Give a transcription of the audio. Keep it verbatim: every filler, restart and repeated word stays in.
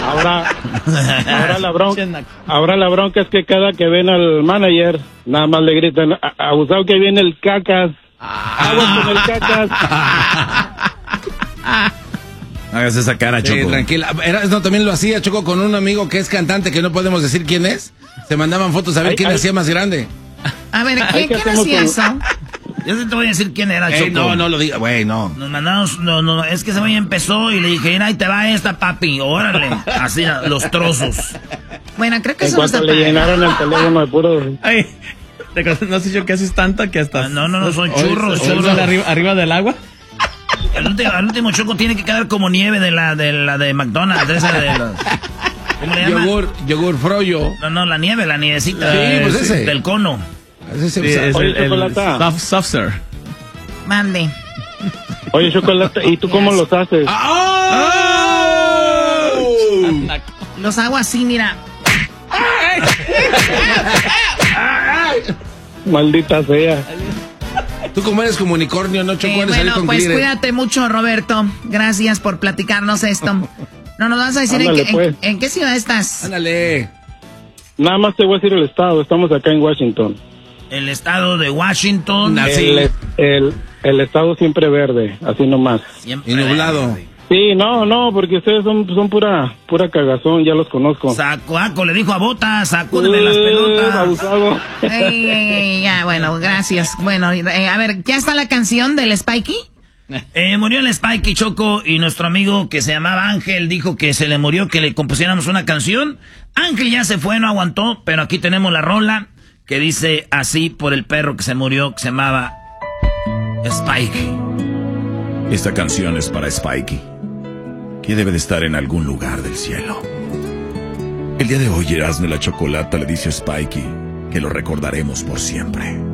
Ahora, ahora la bronca, ahora la bronca es que cada que ven al manager, nada más le gritan, abusado que viene el cacas, aguas con el cacas. Hagas esa cara, Choco. Sí, tranquila. Erasmo también lo hacía, Choco, con un amigo que es cantante, que no podemos decir quién es. Se mandaban fotos a ver Ay, quién ay. hacía más grande. A ver, Ay, ¿quién, ¿qué ¿quién hacemos hacía con- eso? Yo sí te voy a decir quién era, Choco. Ey, no, no lo diga, güey, no. Nos mandamos, no, no, es que ese güey empezó y le dije, mira, ahí te va esta, papi, órale. Así, los trozos. Bueno, creo que En eso no está cuanto le padre. llenaron el teléfono de puro... Ay, te acuerdas, no sé yo qué haces tanto que hasta... No, no, no, son Hoy- churros, hoy churros. son arriba, arriba del agua. El último, el último Choco tiene que quedar como nieve de la de, la de McDonald's, de esa de la- ¿cómo le llama? Yogur, yogur froyo. No, no, la nieve, la nievecita. Sí, pues Eh, ese. Del cono. Ese se Sí, usa- es Oye, el, el Chocolata. soft, soft serve. Mande. Oye, Chocolate, ¿y tú cómo los haces? ¡Ah! Los hago así, mira. Maldita sea. Tú como eres como unicornio, no, Choco, Eh, eres salir bueno, con pues glitter. cuídate mucho, Roberto. Gracias por platicarnos esto. No nos vas a decir en, Ándale, qué, pues. en, en qué ciudad estás. Ándale. Nada más te voy a decir el estado, estamos acá en Washington. El estado de Washington. Nací. El, el, el estado siempre verde, así nomás. Siempre Y nublado. Sí, no, no, porque ustedes son, son pura pura cagazón, ya los conozco. Sacuaco le dijo a Bota, sacúdeme las Eh, pelotas. abusado. Ey, ey, ey, ya, bueno, gracias. Bueno, eh, a ver, ¿ya está la canción del Spikey? Eh, murió el Spikey, Choco, y nuestro amigo que se llamaba Ángel dijo que se le murió, que le compusiéramos una canción. Ángel ya se fue, no aguantó, pero aquí tenemos la rola que dice así por el perro que se murió, que se llamaba Spikey. Esta canción es para Spikey, que debe de estar en algún lugar del cielo. El día de hoy, Erasmo y la Chocolata le dice a Spikey que lo recordaremos por siempre.